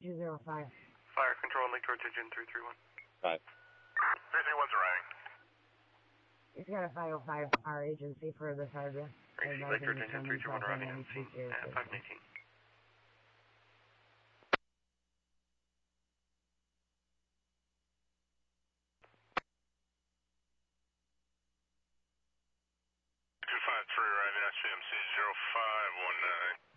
205. Fire control, Lake George engine 331. 5. 331's arriving. He's got a 505 our agency for the sergeant. Lake George engine 331 arriving on scene at 518. Arriving at CMC 0519.